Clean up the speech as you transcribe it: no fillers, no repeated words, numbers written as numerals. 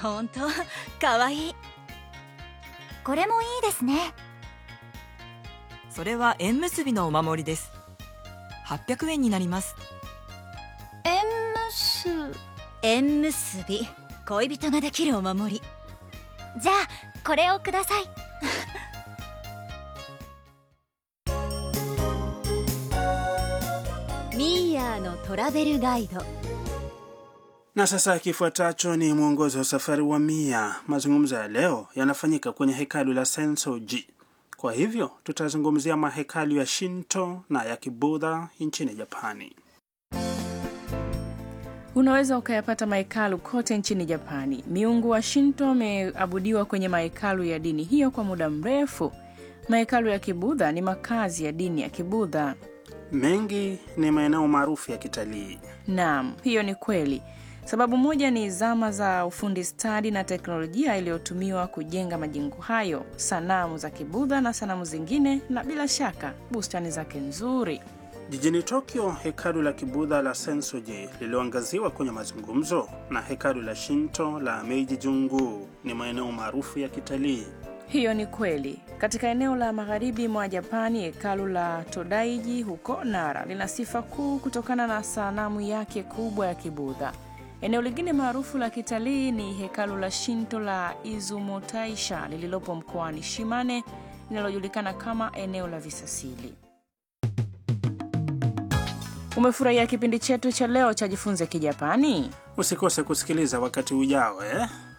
ほんとかわいい。 これもいいですね。 それは縁結びのお守りです。800円になります。 縁結び、恋人ができるお守り。 じゃあこれをください。 ミーヤーのトラベルガイド。 Na sasa kifuatacho ni mwongozo wa safari wa Mia. Mazungumzo ya leo yanafanyika kwenye hekalu la Sensoji. Kwa hivyo tutazungumzia mahekalu ya Shinto na ya Kibudha nchini Japani. Unaweza ukayapata mahekalu kote nchini Japani. Miungu wa Shinto wameabudiwa kwenye mahekalu ya dini hiyo kwa muda mrefu. Mahekalu ya Kibudha ni makazi ya dini ya Kibudha. Mengi ni maeneo maarufu ya kitalii. Naam, hiyo ni kweli. Sababu moja ni zama za ufundi stadi na teknolojia iliyotumiwa kujenga majengo hayo, sanamu za Kibudha na sanamu zingine, na bila shaka bustani zake nzuri. Jijini Tokyo, hekalu la Kibudha la Sensoji lililoangaziwa kwenye mazungumzo na hekalu la Shinto la Meiji-jungu ni maeneo maarufu ya kitalii. Hiyo ni kweli. Katika eneo la magharibi mwa Japani, hekalu la Todaiji huko Nara lina sifa kuu kutokana na sanamu yake kubwa ya Kibudha. Eneo lingine maarufu la kitalii ni hekalu la Shinto la Izumotaisha lililopo mkoani Shimane, linalojulikana kama eneo la visasili. Umefurahia kipindi chetu cha leo cha Jifunze Kijapani? Usikose kusikiliza wakati ujao.